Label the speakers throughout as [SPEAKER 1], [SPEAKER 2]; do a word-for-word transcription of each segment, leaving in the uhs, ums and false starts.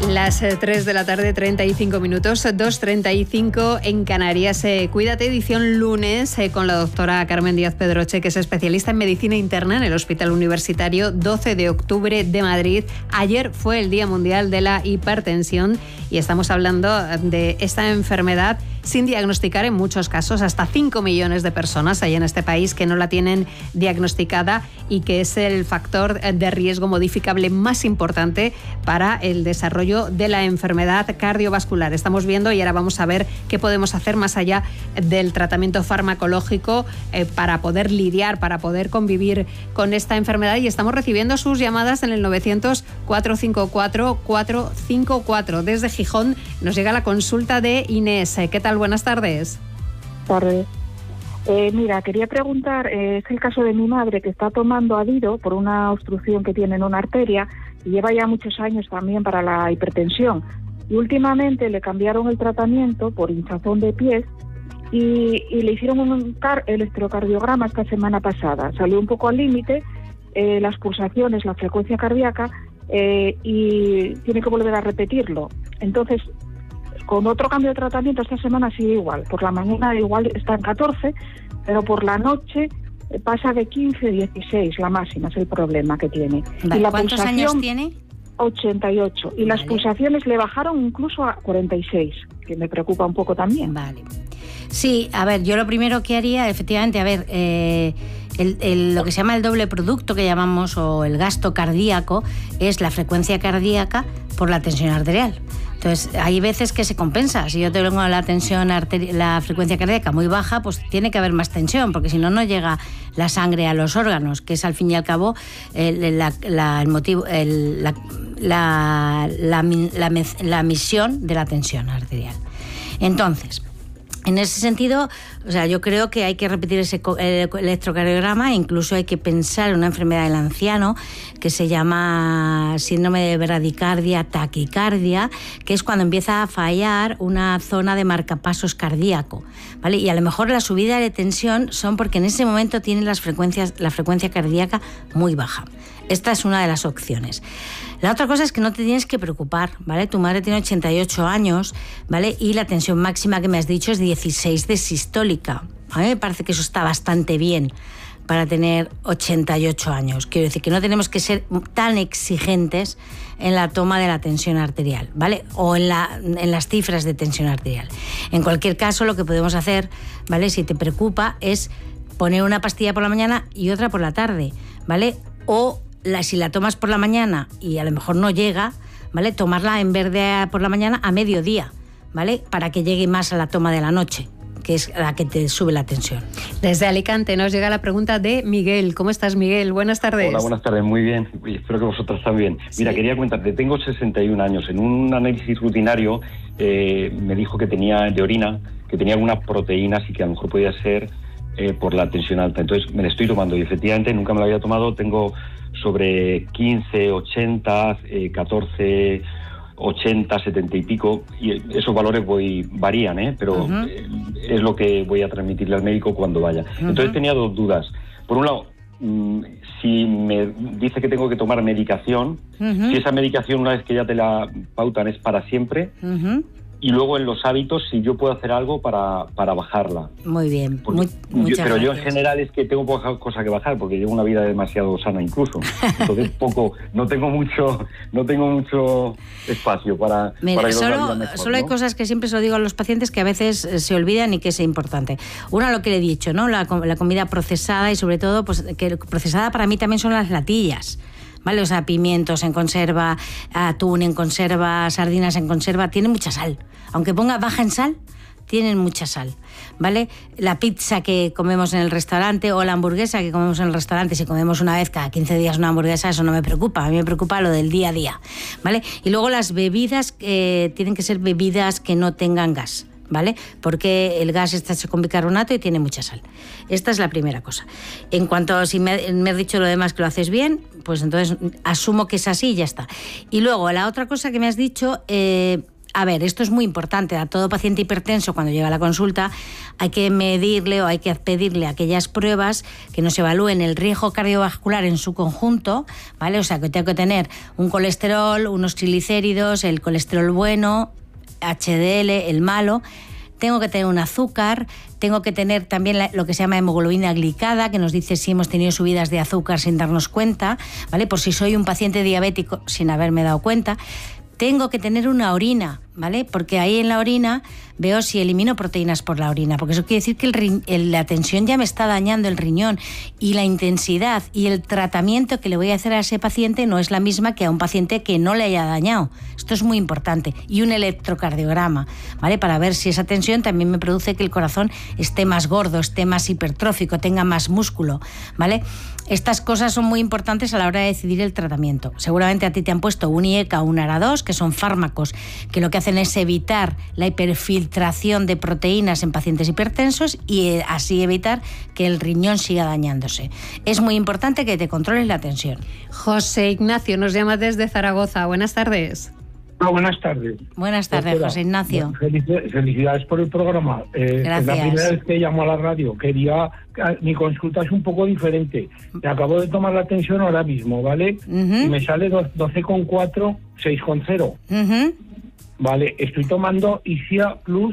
[SPEAKER 1] Las tres de la tarde, treinta y cinco minutos, dos treinta y cinco en Canarias. Eh, Cuídate, edición lunes, eh, con la doctora Carmen Díaz Pedroche, que es especialista en medicina interna en el Hospital Universitario doce de octubre de Madrid. Ayer fue el Día Mundial de la Hipertensión y estamos hablando de esta enfermedad sin diagnosticar en muchos casos. Hasta cinco millones de personas hay en este país que no la tienen diagnosticada y que es el factor de riesgo modificable más importante para el desarrollo de la enfermedad cardiovascular. Estamos viendo, y ahora vamos a ver qué podemos hacer más allá del tratamiento farmacológico eh, para poder lidiar, para poder convivir con esta enfermedad, y estamos recibiendo sus llamadas en el novecientos, cuatrocientos cincuenta y cuatro, cuatrocientos cincuenta y cuatro. Desde Gijón nos llega la consulta de Inés. ¿Qué tal? Buenas tardes.
[SPEAKER 2] Tardes. Eh, mira, quería preguntar, eh, es el caso de mi madre, que está tomando Adiro por una obstrucción que tiene en una arteria y lleva ya muchos años también para la hipertensión. Y últimamente le cambiaron el tratamiento por hinchazón de pies y, y le hicieron un car- electrocardiograma esta semana pasada. Salió un poco al límite, eh, las pulsaciones, la frecuencia cardíaca, eh, y tiene que volver a repetirlo. Entonces, con otro cambio de tratamiento esta semana sigue igual. Por la mañana igual está en catorce, pero por la noche pasa de quince a dieciséis, la máxima, es el problema que tiene.
[SPEAKER 3] Vale.
[SPEAKER 2] Y la
[SPEAKER 3] ¿Cuántos años tiene?
[SPEAKER 2] ochenta y ocho. Y vale. Las pulsaciones le bajaron incluso a cuarenta y seis, que me preocupa un poco también.
[SPEAKER 3] Vale. Sí, a ver, yo lo primero que haría, efectivamente, a ver, eh, el, el, lo que se llama el doble producto que llamamos, o el gasto cardíaco, es la frecuencia cardíaca por la tensión arterial. Entonces, hay veces que se compensa. Si yo tengo la tensión arteri- la frecuencia cardíaca muy baja, pues tiene que haber más tensión, porque si no, no llega la sangre a los órganos, que es al fin y al cabo el, la, la, el motivo, el, la, la, la, la, la misión de la tensión arterial. Entonces, en ese sentido, o sea, yo creo que hay que repetir ese electrocardiograma, e incluso hay que pensar en una enfermedad del anciano que se llama síndrome de bradicardia taquicardia, que es cuando empieza a fallar una zona de marcapasos cardíaco, ¿vale? Y a lo mejor la subida de tensión son porque en ese momento tienen las frecuencias, la frecuencia cardíaca muy baja. Esta es una de las opciones. La otra cosa es que no te tienes que preocupar, ¿vale? Tu madre tiene ochenta y ocho años, ¿vale? Y la tensión máxima que me has dicho es dieciséis de sistólica. A mí me parece que eso está bastante bien para tener ochenta y ocho años. Quiero decir que no tenemos que ser tan exigentes en la toma de la tensión arterial, ¿vale? O en, la, en las cifras de tensión arterial. En cualquier caso, lo que podemos hacer, ¿vale? Si te preocupa, es poner una pastilla por la mañana y otra por la tarde, ¿vale? O La, si la tomas por la mañana y a lo mejor no llega, ¿vale? Tomarla en vez de por la mañana a mediodía, ¿vale? Para que llegue más a la toma de la noche, que es la que te sube la tensión.
[SPEAKER 1] Desde Alicante nos llega la pregunta de Miguel. ¿Cómo estás, Miguel? Buenas tardes.
[SPEAKER 4] Hola, buenas tardes, muy bien. Espero que vosotros también. Sí. Mira, quería comentarte, tengo sesenta y un años. En un análisis rutinario eh, me dijo que tenía de orina, que tenía algunas proteínas y que a lo mejor podía ser eh, por la tensión alta. Entonces me la estoy tomando y efectivamente nunca me la había tomado. Tengo sobre quince, ochenta, eh, catorce, ochenta, setenta y pico, y esos valores voy varían, ¿eh? pero uh-huh. eh, es lo que voy a transmitirle al médico cuando vaya. Uh-huh. Entonces tenía dos dudas. Por un lado, mmm, si me dice que tengo que tomar medicación, uh-huh. si esa medicación una vez que ya te la pautan es para siempre, uh-huh. y luego en los hábitos, si yo puedo hacer algo para, para bajarla.
[SPEAKER 3] Muy bien,
[SPEAKER 4] Muy,
[SPEAKER 3] yo,
[SPEAKER 4] Pero
[SPEAKER 3] gracias.
[SPEAKER 4] Yo en general es que tengo poca cosa que bajar, porque llevo una vida demasiado sana incluso. Entonces poco, no tengo mucho, no tengo mucho espacio para...
[SPEAKER 3] Mira,
[SPEAKER 4] para
[SPEAKER 3] solo,
[SPEAKER 4] mejor,
[SPEAKER 3] solo
[SPEAKER 4] ¿no?
[SPEAKER 3] hay cosas que siempre se lo digo a los pacientes que a veces se olvidan y que es importante. Una, lo que le he dicho, ¿no? La, la comida procesada, y sobre todo, pues que procesada para mí también son las latillas. ¿Vale? O sea, pimientos en conserva, atún en conserva, sardinas en conserva, tienen mucha sal. Aunque ponga baja en sal, tienen mucha sal, ¿vale? La pizza que comemos en el restaurante o la hamburguesa que comemos en el restaurante, si comemos una vez cada quince días una hamburguesa, eso no me preocupa. A mí me preocupa lo del día a día, ¿vale? Y luego las bebidas eh, tienen que ser bebidas que no tengan gas, ¿vale? Porque el gas está hecho con bicarbonato y tiene mucha sal. Esta es la primera cosa. En cuanto a si me, me has dicho lo demás que lo haces bien, pues entonces asumo que es así y ya está. Y luego la otra cosa que me has dicho, eh, A ver, esto es muy importante. A todo paciente hipertenso, cuando llega a la consulta, hay que medirle o hay que pedirle aquellas pruebas que nos evalúen el riesgo cardiovascular en su conjunto, ¿vale? O sea, que tengo que tener un colesterol, unos triglicéridos, el colesterol bueno, H D L, el malo. Tengo que tener un azúcar, tengo que tener también la, lo que se llama hemoglobina glicada, que nos dice si hemos tenido subidas de azúcar sin darnos cuenta, ¿vale? Por si soy un paciente diabético sin haberme dado cuenta. Tengo que tener una orina, ¿vale? Porque ahí en la orina veo si elimino proteínas por la orina, porque eso quiere decir que el ri- el, la tensión ya me está dañando el riñón, y la intensidad y el tratamiento que le voy a hacer a ese paciente no es la misma que a un paciente que no le haya dañado. Esto es muy importante. Y un electrocardiograma, ¿vale? Para ver si esa tensión también me produce que el corazón esté más gordo, esté más hipertrófico, tenga más músculo, ¿vale? Estas cosas son muy importantes a la hora de decidir el tratamiento. Seguramente a ti te han puesto un I E C A o un A R A dos, que son fármacos que lo que hacen es evitar la hiperfiltración de proteínas en pacientes hipertensos y así evitar que el riñón siga dañándose. Es muy importante que te controles la tensión.
[SPEAKER 1] José Ignacio nos llama desde Zaragoza. Buenas tardes.
[SPEAKER 5] Ah, buenas tardes.
[SPEAKER 3] Buenas tardes,
[SPEAKER 5] Doctora,
[SPEAKER 3] José Ignacio.
[SPEAKER 5] Felic- felicidades por el programa. Eh,
[SPEAKER 3] Gracias.
[SPEAKER 5] Es la primera vez que llamo a la radio. Quería, mi consulta es un poco diferente. Me acabo de tomar la tensión ahora mismo, ¿vale?
[SPEAKER 3] Uh-huh.
[SPEAKER 5] Y me sale doce coma cuatro, seis coma cero.
[SPEAKER 3] Uh-huh.
[SPEAKER 5] Vale, estoy tomando Isia Plus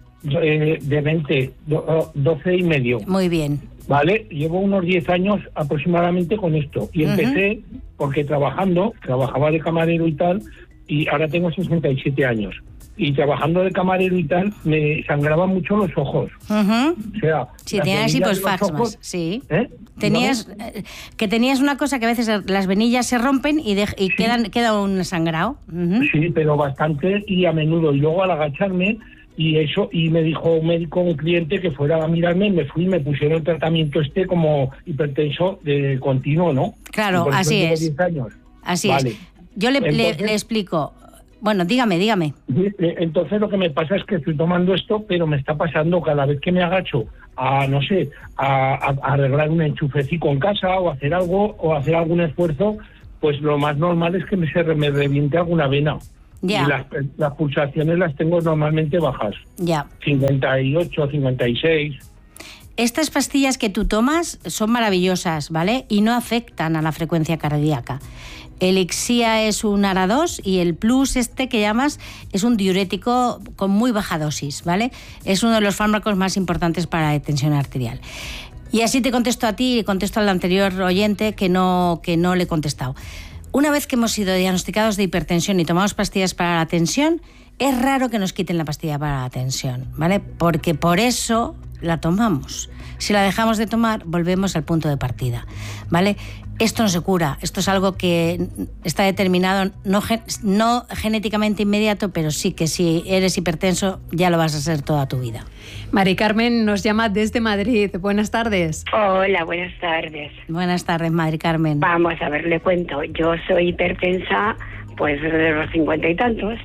[SPEAKER 5] eh, de veinte, do- doce y medio.
[SPEAKER 3] Muy bien.
[SPEAKER 5] Vale, llevo unos diez años aproximadamente con esto. Y empecé porque trabajando, trabajaba de camarero y tal, y ahora tengo sesenta y siete años. Y trabajando de camarero y tal, me sangraban mucho los ojos.
[SPEAKER 3] Uh-huh.
[SPEAKER 5] O sea,
[SPEAKER 3] Sí,
[SPEAKER 5] las
[SPEAKER 3] tenías
[SPEAKER 5] venillas de los
[SPEAKER 3] hiposfaxmas,
[SPEAKER 5] ojos-
[SPEAKER 3] sí.
[SPEAKER 5] ¿Eh?
[SPEAKER 3] Tenías eh, que tenías una cosa que a veces las venillas se rompen y, de, y
[SPEAKER 5] Sí.
[SPEAKER 3] quedan queda un sangrado. Uh-huh.
[SPEAKER 5] Sí, pero bastante y a menudo. Y luego al agacharme, y eso, y me dijo un médico, un cliente, que fuera a mirarme, me fui y me pusieron el tratamiento este como hipertenso de continuo, ¿no?
[SPEAKER 3] Claro,
[SPEAKER 5] Y por eso
[SPEAKER 3] así
[SPEAKER 5] llevo
[SPEAKER 3] es.
[SPEAKER 5] diez años.
[SPEAKER 3] Así
[SPEAKER 5] Vale.
[SPEAKER 3] es. Yo le, le-
[SPEAKER 5] Entonces-
[SPEAKER 3] le explico. Bueno, dígame, dígame.
[SPEAKER 5] Entonces lo que me pasa es que estoy tomando esto, pero me está pasando cada vez que me agacho a, no sé, a, a- a arreglar un enchufecito en casa o hacer algo o hacer algún esfuerzo, pues lo más normal es que me, se me reviente alguna vena.
[SPEAKER 3] Ya.
[SPEAKER 5] Y las, las pulsaciones las tengo normalmente bajas,
[SPEAKER 3] Ya.
[SPEAKER 5] cincuenta y ocho, cincuenta y seis.
[SPEAKER 3] Estas pastillas que tú tomas son maravillosas, ¿vale? Y no afectan a la frecuencia cardíaca. El Ixia es un A R A dos y el Plus este que llamas es un diurético con muy baja dosis, ¿vale? Es uno de los fármacos más importantes para la tensión arterial. Y así te contesto a ti y contesto al anterior oyente que no, que no le he contestado. Una vez que hemos sido diagnosticados de hipertensión y tomamos pastillas para la tensión, es raro que nos quiten la pastilla para la tensión, ¿vale? Porque por eso la tomamos. Si la dejamos de tomar, volvemos al punto de partida, ¿vale? Esto no se cura, esto es algo que está determinado, no, gen- no genéticamente inmediato, pero sí que si eres hipertenso ya lo vas a ser toda tu vida.
[SPEAKER 1] Mari Carmen nos llama desde Madrid. Buenas tardes.
[SPEAKER 6] Hola, buenas tardes.
[SPEAKER 3] Buenas tardes, Madre Carmen.
[SPEAKER 6] Vamos a ver, le cuento. Yo soy hipertensa, pues desde los cincuenta y tantos.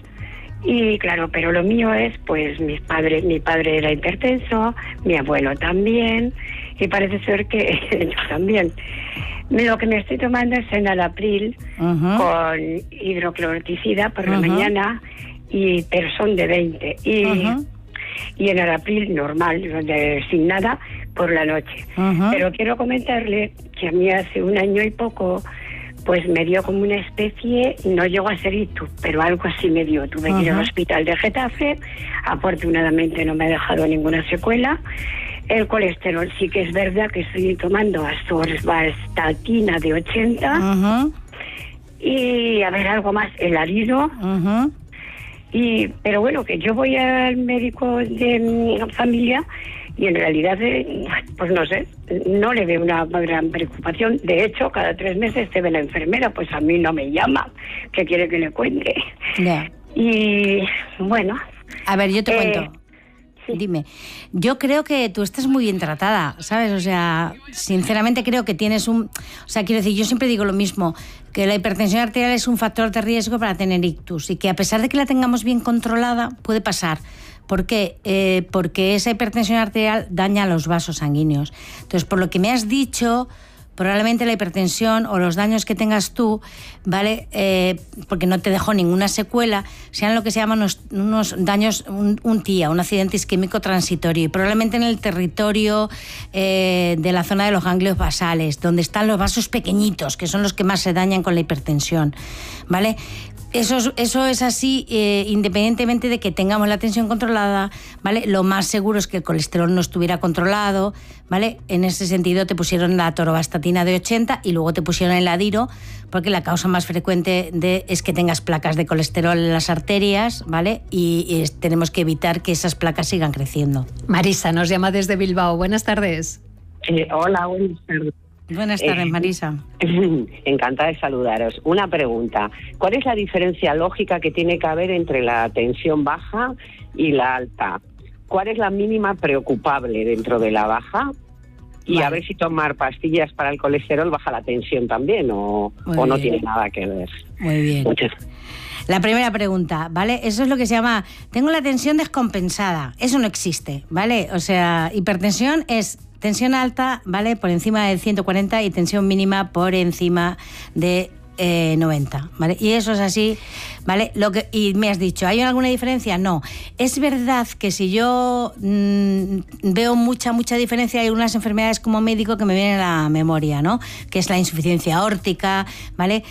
[SPEAKER 6] Y claro, pero lo mío es, pues mis padres, mi padre era hipertenso, mi abuelo también, y parece ser que yo también. Lo que me estoy tomando es Enalapril
[SPEAKER 3] Uh-huh.
[SPEAKER 6] con hidrocloroticida por la
[SPEAKER 3] Ujú.
[SPEAKER 6] mañana, y pero son de veinte. Y,
[SPEAKER 3] Ujú.
[SPEAKER 6] y Enalapril normal, de, sin nada, por la noche.
[SPEAKER 3] Ujú.
[SPEAKER 6] Pero quiero comentarle que a mí hace un año y poco, pues me dio como una especie, no llegó a ser ictus, pero algo así me dio. Tuve que ir al
[SPEAKER 3] Ajá.
[SPEAKER 6] hospital de Getafe, afortunadamente no me ha dejado ninguna secuela. El colesterol sí que es verdad que estoy tomando atorvastatina de ochenta,
[SPEAKER 3] Ujú.
[SPEAKER 6] y a ver, algo más, el arido.
[SPEAKER 3] Ujú.
[SPEAKER 6] Y, pero bueno, que yo voy al médico de mi familia y en realidad, eh, pues no sé, no le veo una gran preocupación. De hecho, cada tres meses te ve la enfermera, pues a mí no me llama, que quiere que le cuente.
[SPEAKER 3] Ya.
[SPEAKER 6] Y bueno,
[SPEAKER 3] A ver, yo te
[SPEAKER 6] Eh,
[SPEAKER 3] cuento. Dime, yo creo que tú estás muy bien tratada, ¿sabes? O sea, sinceramente creo que tienes un... O sea, quiero decir, yo siempre digo lo mismo, que la hipertensión arterial es un factor de riesgo para tener ictus y que a pesar de que la tengamos bien controlada, puede pasar. ¿Por qué? Eh, porque esa hipertensión arterial daña los vasos sanguíneos. Entonces, por lo que me has dicho, probablemente la hipertensión o los daños que tengas tú, ¿vale? Eh, porque no te dejó ninguna secuela, sean lo que se llaman unos, unos daños, un, un T I A, un accidente isquémico transitorio, y probablemente en el territorio eh, de la zona de los ganglios basales, donde están los vasos pequeñitos, que son los que más se dañan con la hipertensión, ¿vale? Eso es, eso es así, eh, independientemente de que tengamos la tensión controlada, ¿vale? Lo más seguro es que el colesterol no estuviera controlado, ¿vale? En ese sentido te pusieron la atorvastatina de ochenta y luego te pusieron el Adiro, porque la causa más frecuente de, es que tengas placas de colesterol en las arterias, ¿vale? Y, y es, tenemos que evitar que esas placas sigan creciendo.
[SPEAKER 1] Marisa nos llama desde Bilbao. Buenas tardes.
[SPEAKER 7] Eh, hola, buenas tardes.
[SPEAKER 3] Buenas tardes, Marisa.
[SPEAKER 7] Eh, encantada de saludaros. Una pregunta. ¿Cuál es la diferencia lógica que tiene que haber entre la tensión baja y la alta? ¿Cuál es la mínima preocupable dentro de la baja? Y vale. A ver si tomar pastillas para el colesterol baja la tensión también o, o no tiene nada que ver.
[SPEAKER 3] Muy bien.
[SPEAKER 7] Muchas
[SPEAKER 3] La primera pregunta, ¿vale? Eso es lo que se llama, tengo la tensión descompensada. Eso no existe, ¿vale? O sea, hipertensión es tensión alta, ¿vale? Por encima de ciento cuarenta y tensión mínima por encima de eh, noventa, ¿vale? Y eso es así, ¿vale? Lo que, y me has dicho, ¿hay alguna diferencia? No. Es verdad que si yo mmm, veo mucha, mucha diferencia, hay unas enfermedades como médico que me vienen a la memoria, ¿no? Que es la insuficiencia aórtica, ¿vale?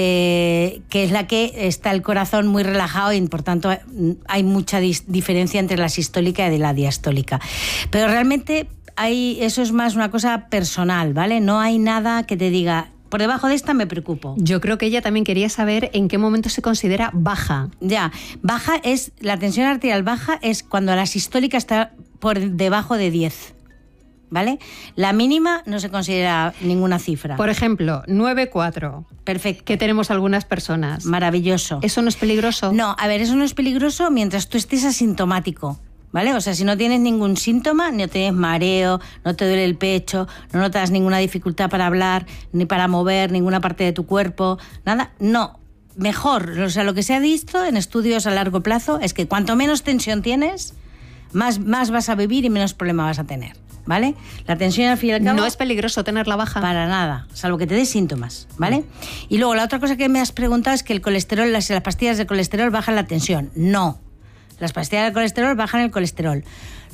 [SPEAKER 3] Eh, que es la que está el corazón muy relajado y por tanto hay mucha dis- diferencia entre la sistólica y la diastólica. Pero realmente hay, eso es más una cosa personal, ¿vale? No hay nada que te diga, por debajo de esta me preocupo.
[SPEAKER 1] Yo creo que ella también quería saber en qué momento se considera baja.
[SPEAKER 3] Ya, baja es, la tensión arterial baja es cuando la sistólica está por debajo de diez, ¿vale? La mínima no se considera ninguna cifra.
[SPEAKER 1] Por ejemplo, nueve coma cuatro.
[SPEAKER 3] Perfecto.
[SPEAKER 1] Que tenemos algunas personas.
[SPEAKER 3] Maravilloso.
[SPEAKER 1] ¿Eso no es peligroso?
[SPEAKER 3] No, a ver, eso no es peligroso mientras tú estés asintomático, ¿vale? O sea, si no tienes ningún síntoma, no tienes mareo, no te duele el pecho, no notas ninguna dificultad para hablar, ni para mover ninguna parte de tu cuerpo, nada, no. Mejor, o sea, lo que se ha visto en estudios a largo plazo es que cuanto menos tensión tienes, más, más vas a vivir y menos problema vas a tener, ¿vale? La tensión al fin y al cabo...
[SPEAKER 1] ¿No es peligroso tenerla baja?
[SPEAKER 3] Para nada, salvo que te dé síntomas, ¿vale? Mm. Y luego la otra cosa que me has preguntado es que el colesterol, las, las pastillas de colesterol bajan la tensión. No. Las pastillas de colesterol bajan el colesterol.